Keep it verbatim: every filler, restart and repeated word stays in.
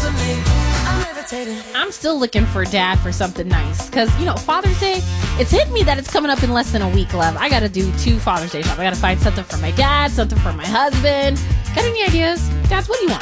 I'm still looking for dad for something nice. Because, you know, Father's Day, it's hit me that it's coming up in less than a week, love. I got to do two Father's Day shops. I got to find something for my dad, something for my husband. Got any ideas? Dads, what do you want?